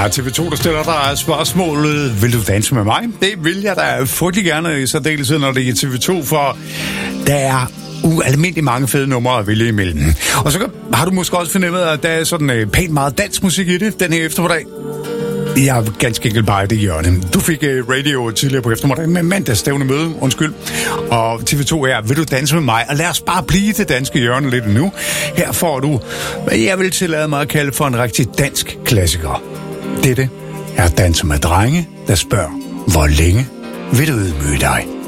Ja, TV2, der stiller dig spørgsmålet, vil du danse med mig? Det vil jeg da frygtelig gerne, i særdeleshed, når det er TV2, for der er ualmindeligt mange fede numre at vælge imellem. Og så har du måske også fornemmet, at der er sådan pænt meget dansk musik i det, den her eftermiddag. Jeg er ganske enkelt bare i det hjørne. Du fik radio tidligere på eftermiddag med mandagsstævne møde, og TV2 er, vil du danse med mig? Og lad os bare blive det danske hjørne lidt nu. Her får du, hvad jeg vil tillade mig at kalde for en rigtig dansk klassiker. Dette er Danser med drenge, der spørger, hvor længe vil du ydmyge dig?